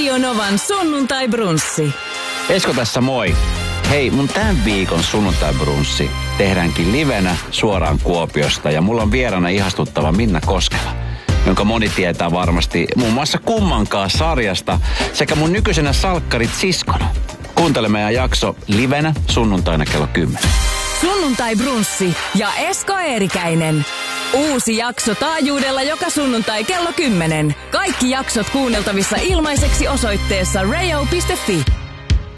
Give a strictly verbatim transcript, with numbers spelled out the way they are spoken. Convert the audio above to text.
Radio Novan sunnuntai-brunssi. Esko tässä moi. Hei, mun tämän viikon sunnuntai-brunssi tehdäänkin livenä suoraan Kuopiosta ja mulla on vieraana ihastuttava Minna Koskela, jonka moni tietää varmasti muun muassa Kummankaan sarjasta sekä mun nykyisenä salkkarit siskona. Kuuntele meidän jakso livenä sunnuntaina kello kymmenen. Sunnuntai-brunssi ja Esko Eerikäinen. Uusi jakso taajuudella joka sunnuntai kello kymmenen. Kaikki jaksot kuunneltavissa ilmaiseksi osoitteessa radio piste fi.